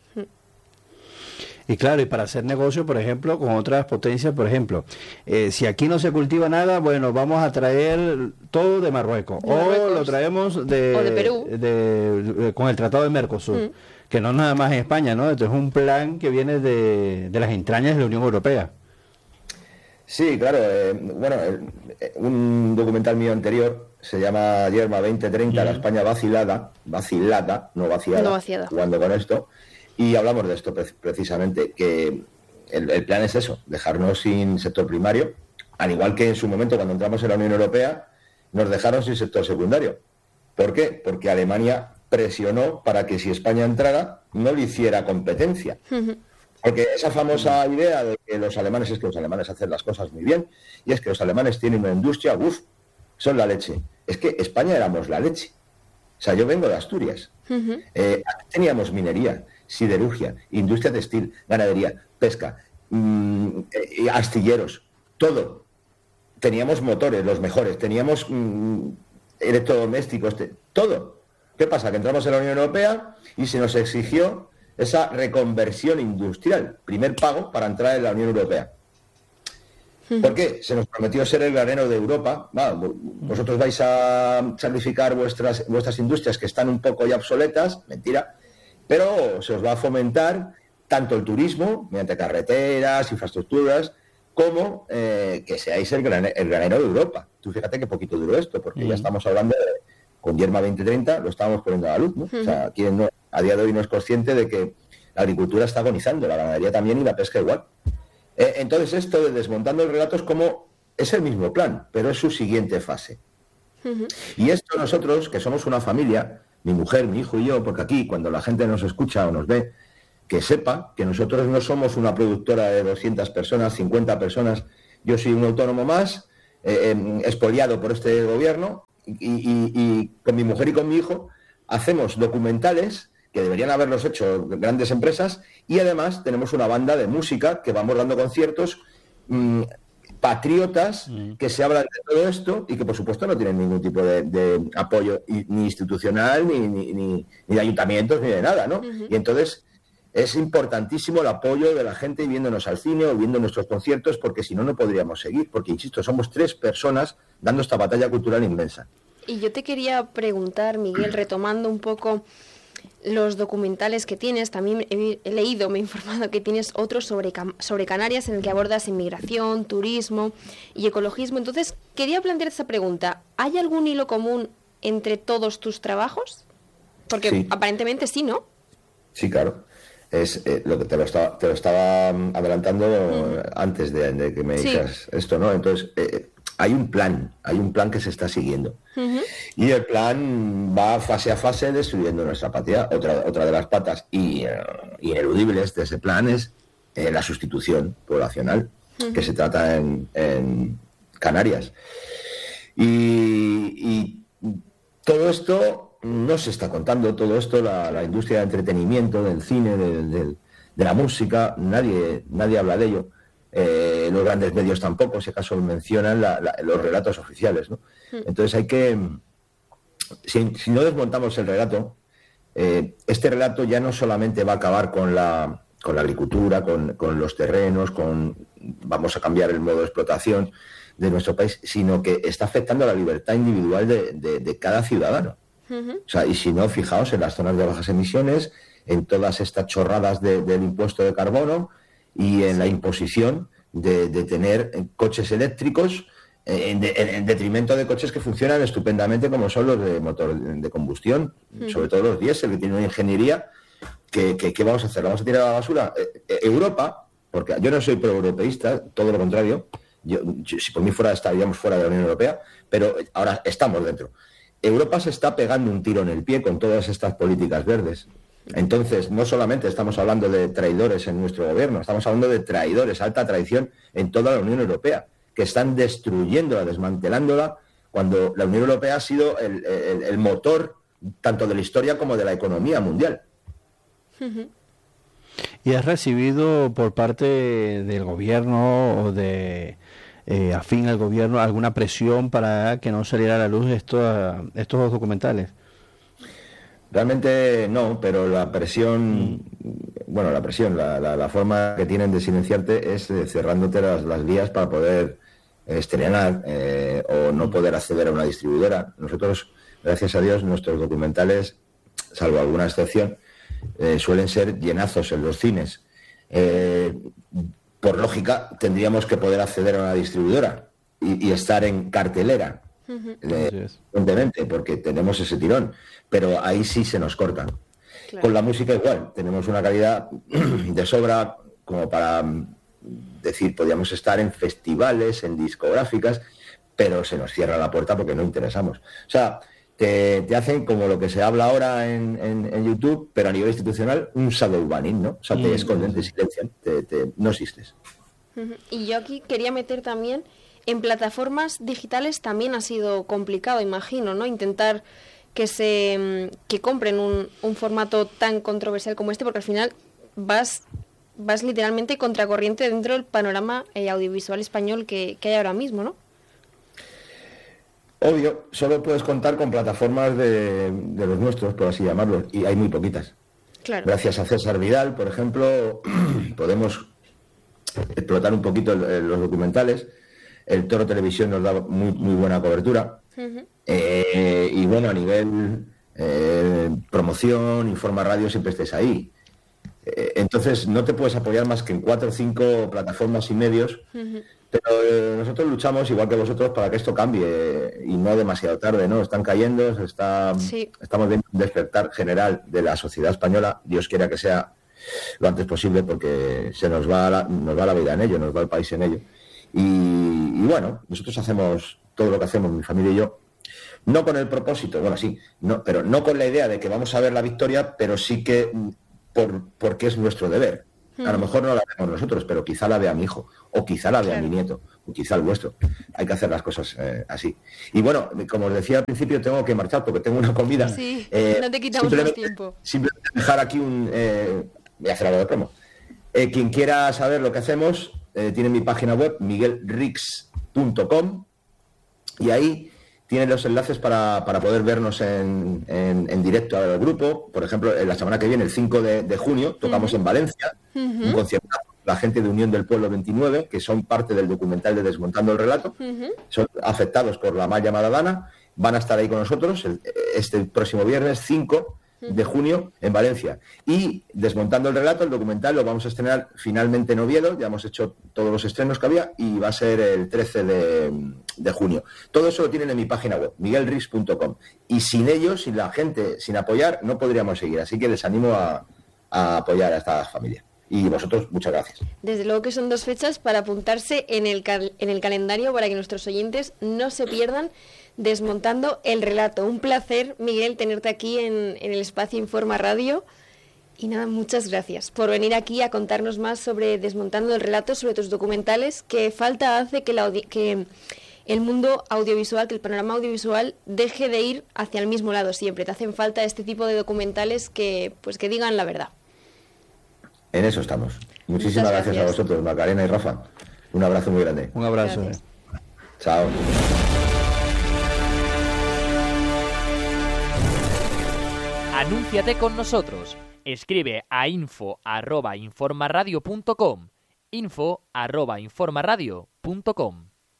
Y claro, y para hacer negocio, por ejemplo, con otras potencias, por ejemplo, si aquí no se cultiva nada, bueno, vamos a traer todo de Marruecos. O lo traemos de Perú. Con el Tratado de Mercosur, que no nada más en España, ¿no? Esto es un plan que viene de las entrañas de la Unión Europea. Sí, claro. Un documental mío anterior se llama Yerma 2030, la España vacilada, no vaciada, jugando con esto. Y hablamos de esto precisamente, que el plan es eso, dejarnos sin sector primario, al igual que en su momento cuando entramos en la Unión Europea nos dejaron sin sector secundario. ¿Por qué? Porque Alemania presionó para que si España entrara no le hiciera competencia. Porque esa famosa idea de que los alemanes hacen las cosas muy bien, y es que los alemanes tienen una industria, son la leche. Es que España éramos la leche. O sea, yo vengo de Asturias. Teníamos minería, siderurgia, industria textil, ganadería, pesca, astilleros, todo. Teníamos motores, los mejores, teníamos electrodomésticos, todo. ¿Qué pasa? Que entramos en la Unión Europea y se nos exigió esa reconversión industrial, primer pago para entrar en la Unión Europea. ¿Por qué? Se nos prometió ser el granero de Europa. Vosotros vais a sacrificar vuestras industrias que están un poco ya obsoletas, mentira, pero se os va a fomentar tanto el turismo, mediante carreteras, infraestructuras, como que seáis el granero de Europa. Tú fíjate qué poquito duró esto, porque ya estamos hablando con Yerma 2030, lo estábamos poniendo a la luz, ¿no? O sea, quien no, a día de hoy no es consciente de que la agricultura está agonizando, la ganadería también y la pesca igual. Entonces esto de desmontando el relato es el mismo plan, pero es su siguiente fase. Y esto nosotros, que somos una familia, mi mujer, mi hijo y yo, porque aquí cuando la gente nos escucha o nos ve, que sepa que nosotros no somos una productora de 200 personas, 50 personas, yo soy un autónomo más, expoliado por este gobierno, y con mi mujer y con mi hijo hacemos documentales que deberían haberlos hecho grandes empresas, y además tenemos una banda de música que vamos dando conciertos patriotas que se hablan de todo esto y que por supuesto no tienen ningún tipo de apoyo ni institucional, ni de ayuntamientos, ni de nada, ¿no? Y entonces es importantísimo el apoyo de la gente viéndonos al cine o viendo nuestros conciertos, porque si no, no podríamos seguir, porque, insisto, somos 3 personas dando esta batalla cultural inmensa. Y yo te quería preguntar, Miguel, retomando un poco los documentales que tienes, también he leído, me he informado que tienes otros sobre Canarias en el que abordas inmigración, turismo y ecologismo. Entonces, quería plantear esta pregunta. ¿Hay algún hilo común entre todos tus trabajos? Porque sí, aparentemente sí, ¿no? Sí, claro. Es lo que te lo estaba adelantando antes de que me dijeras esto, ¿no? Entonces, hay un plan que se está siguiendo. Y el plan va fase a fase destruyendo nuestra patria. Otra de las patas ineludibles de ese plan es la sustitución poblacional que se trata en Canarias. Y todo esto no se está contando, todo esto, la industria de entretenimiento, del cine, de la música, nadie habla de ello. Los grandes medios tampoco, si acaso mencionan los relatos oficiales, ¿no? Entonces hay que, si no desmontamos el relato, este relato ya no solamente va a acabar con la agricultura, con los terrenos, vamos a cambiar el modo de explotación de nuestro país, sino que está afectando a la libertad individual de cada ciudadano. O sea, y si no, fijaos en las zonas de bajas emisiones, en todas estas chorradas del impuesto de carbono y en la imposición de tener coches eléctricos en detrimento de coches que funcionan estupendamente, como son los de motor de combustión, sobre todo los diésel, que tienen una ingeniería que vamos a hacer, ¿la vamos a tirar a la basura? Europa, porque yo no soy pro-europeísta, todo lo contrario, si por mí fuera estaríamos fuera de la Unión Europea, pero ahora estamos dentro. Europa se está pegando un tiro en el pie con todas estas políticas verdes. Entonces, no solamente estamos hablando de traidores en nuestro gobierno, estamos hablando de traidores, alta traición en toda la Unión Europea, que están destruyéndola, desmantelándola, cuando la Unión Europea ha sido el motor tanto de la historia como de la economía mundial. ¿Y has recibido por parte del gobierno o de afín al gobierno alguna presión para que no saliera a la luz estos dos documentales? Realmente no, pero la presión, la forma que tienen de silenciarte es cerrándote las vías para poder estrenar o no poder acceder a una distribuidora. Nosotros, gracias a Dios, nuestros documentales, salvo alguna excepción, suelen ser llenazos en los cines. Por lógica, tendríamos que poder acceder a una distribuidora y estar en cartelera, evidentemente, porque tenemos ese tirón, pero ahí sí se nos cortan. Claro. Con la música igual, tenemos una calidad de sobra como para decir, podríamos estar en festivales, en discográficas, pero se nos cierra la puerta porque no interesamos. O sea, te hacen como lo que se habla ahora en YouTube, pero a nivel institucional, un shadow banning, ¿no? O sea, te esconden, te silencian, no existes. Y yo aquí quería meter también, en plataformas digitales también ha sido complicado, imagino, ¿no? Intentar que compren un formato tan controversial como este, porque al final vas literalmente contracorriente dentro del panorama audiovisual español que hay ahora mismo, ¿no? Obvio, solo puedes contar con plataformas de los nuestros, por así llamarlos, y hay muy poquitas. Claro. Gracias a César Vidal, por ejemplo, podemos explotar un poquito los documentales. El Toro Televisión nos da muy buena cobertura. Y bueno, a nivel promoción, Informa Radio, siempre estés ahí. Entonces no te puedes apoyar más que en 4 o 5 plataformas y medios, pero nosotros luchamos igual que vosotros para que esto cambie y no demasiado tarde, ¿no? Están cayendo, estamos viendo un despertar general de la sociedad española. Dios quiera que sea lo antes posible, porque se nos va la vida en ello, nos va el país en ello. Y bueno, nosotros hacemos todo lo que hacemos, mi familia y yo, no con el propósito, bueno, sí, no, pero no con la idea de que vamos a ver la victoria, pero sí que porque es nuestro deber. A lo mejor no la vemos nosotros, pero quizá la vea mi hijo, o quizá la vea mi nieto, o quizá el vuestro. Hay que hacer las cosas así. Y bueno, como os decía al principio, tengo que marchar porque tengo una comida. Sí, no te quitamos más tiempo. Simplemente dejar aquí voy a hacer algo de promo. Quien quiera saber lo que hacemos, tiene mi página web, miguelrix.com, y ahí tienen los enlaces para poder vernos en directo al grupo. Por ejemplo, la semana que viene, el 5 de junio, tocamos en Valencia, un concierto, la gente de Unión del Pueblo 29, que son parte del documental de Desmontando el Relato, son afectados por la mal llamada Dana, van a estar ahí con nosotros este próximo viernes 5 de junio en Valencia. Y Desmontando el Relato, el documental, lo vamos a estrenar finalmente en Oviedo. Ya hemos hecho todos los estrenos que había y va a ser el 13 de junio. Todo eso lo tienen en mi página web, miguelrix.com. Y sin ellos, sin la gente, sin apoyar, no podríamos seguir. Así que les animo a apoyar a esta familia. Y vosotros, muchas gracias. Desde luego que son 2 fechas para apuntarse en el calendario para que nuestros oyentes no se pierdan Desmontando el Relato. Un placer, Miguel, tenerte aquí en el espacio Informa Radio. Y nada, muchas gracias por venir aquí a contarnos más sobre Desmontando el Relato, sobre tus documentales, que falta hace que el mundo audiovisual, que el panorama audiovisual deje de ir hacia el mismo lado siempre. Te hacen falta este tipo de documentales que digan la verdad. En eso estamos. Muchísimas gracias a vosotros, Macarena y Rafa. Un abrazo muy grande. Un abrazo. Gracias. Chao. Anúnciate con nosotros. Escribe a info@informaradio.com. info@informaradio.com.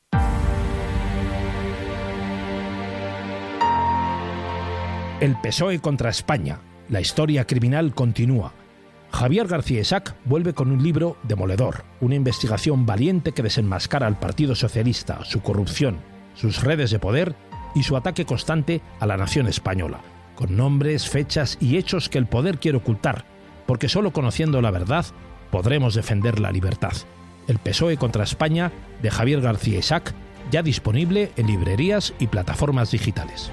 El PSOE contra España. La historia criminal continúa. Javier García Esach vuelve con un libro demoledor, una investigación valiente que desenmascara al Partido Socialista, su corrupción, sus redes de poder y su ataque constante a la nación española, con nombres, fechas y hechos que el poder quiere ocultar, porque solo conociendo la verdad podremos defender la libertad. El PSOE contra España, de Javier García Esach, ya disponible en librerías y plataformas digitales.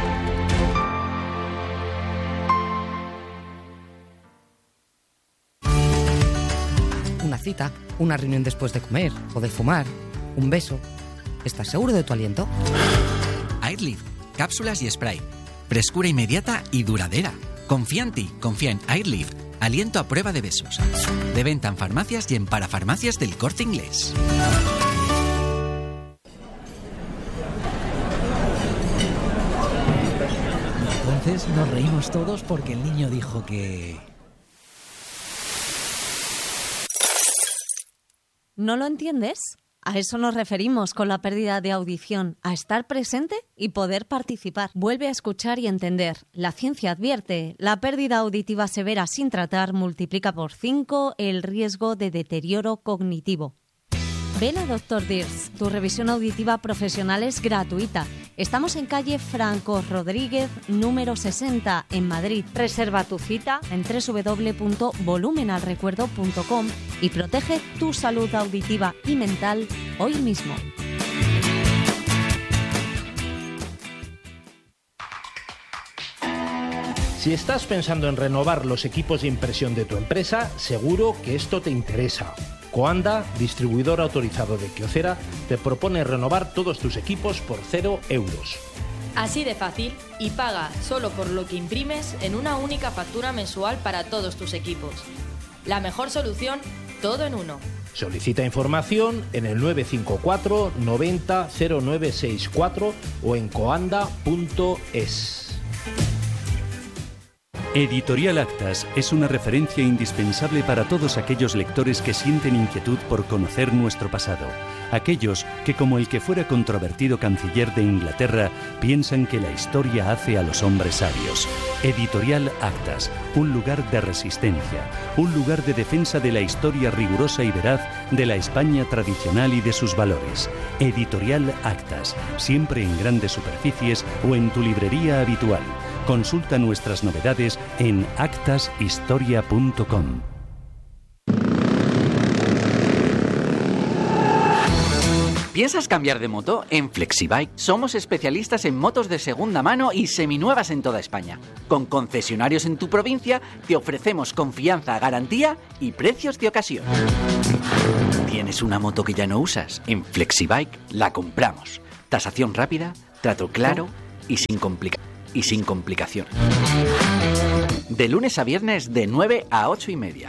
Una cita, una reunión después de comer o de fumar, un beso. ¿Estás seguro de tu aliento? Airlift, cápsulas y spray. Frescura inmediata y duradera. Confía en ti, confía en Airlift. Aliento a prueba de besos. De venta en farmacias y en parafarmacias del Corte Inglés. Entonces nos reímos todos porque el niño dijo que... ¿No lo entiendes? A eso nos referimos con la pérdida de audición, a estar presente y poder participar. Vuelve a escuchar y entender. La ciencia advierte, la pérdida auditiva severa sin tratar multiplica por 5 el riesgo de deterioro cognitivo. Ven a Dr. Dirs, tu revisión auditiva profesional es gratuita. Estamos en calle Franco Rodríguez, número 60, en Madrid. Reserva tu cita en www.volumenalrecuerdo.com y protege tu salud auditiva y mental hoy mismo. Si estás pensando en renovar los equipos de impresión de tu empresa, seguro que esto te interesa. Coanda, distribuidor autorizado de Kyocera, te propone renovar todos tus equipos por 0 euros. Así de fácil, y paga solo por lo que imprimes en una única factura mensual para todos tus equipos. La mejor solución, todo en uno. Solicita información en el 954 90 0964 o en coanda.es. Editorial Actas es una referencia indispensable para todos aquellos lectores que sienten inquietud por conocer nuestro pasado. Aquellos que, como el que fuera controvertido canciller de Inglaterra, piensan que la historia hace a los hombres sabios. Editorial Actas, un lugar de resistencia, un lugar de defensa de la historia rigurosa y veraz de la España tradicional y de sus valores. Editorial Actas, siempre en grandes superficies o en tu librería habitual. Consulta nuestras novedades en actashistoria.com. ¿Piensas cambiar de moto? En Flexibike somos especialistas en motos de segunda mano y seminuevas en toda España. Con concesionarios en tu provincia te ofrecemos confianza, garantía y precios de ocasión. ¿Tienes una moto que ya no usas? En Flexibike la compramos. Tasación rápida, trato claro y sin complicaciones. De lunes a viernes de 9 a 8:30.